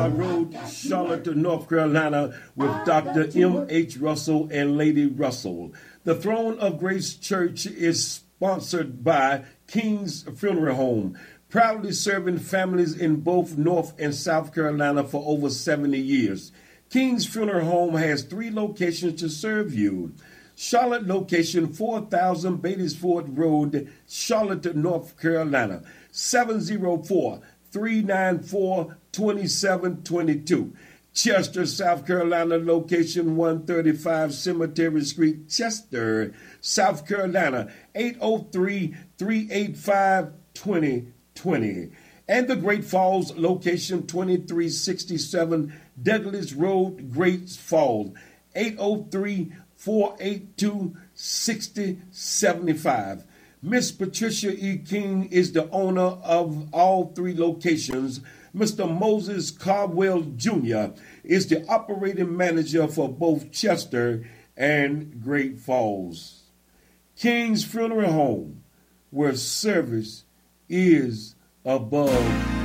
Boulevard Road, Charlotte, North Carolina, with Dr. M.H. Russell and Lady Russell. The Throne of Grace Church is sponsored by King's Funeral Home, proudly serving families in both North and South Carolina for over 70 years. King's Funeral Home has 3 locations to serve you. Charlotte location, 4000 Batesford Road, Charlotte, North Carolina, 704-394-2722. Chester, South Carolina location, 135 Cemetery Street, Chester, South Carolina, 803-385-2020. And the Great Falls location, 2367 Douglas Road, Great Falls, 803-482-6075. Miss Patricia E. King is the owner of all 3 locations. Mr. Moses Caldwell Jr. is the operating manager for both Chester and Great Falls. King's Funeral Home, where service is above